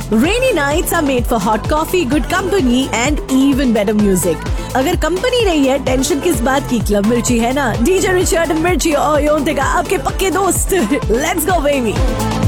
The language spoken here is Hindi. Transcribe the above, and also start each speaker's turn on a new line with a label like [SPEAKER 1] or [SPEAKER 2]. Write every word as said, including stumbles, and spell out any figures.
[SPEAKER 1] Rainy nights are made for hot coffee, good company and even better music. अगर कंपनी नहीं है, टेंशन किस बात की? क्लब मिर्ची है ना। डीजे रिचर्ड मिर्ची और योंते का आपके पक्के दोस्त। Let's go baby.